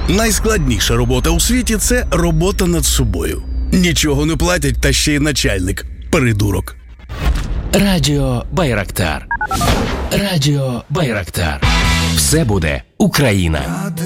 Найскладніша робота у світі – це робота над собою. Нічого не платять, та ще й начальник – придурок. Радіо Байрактар. Радіо Байрактар. Все буде Україна.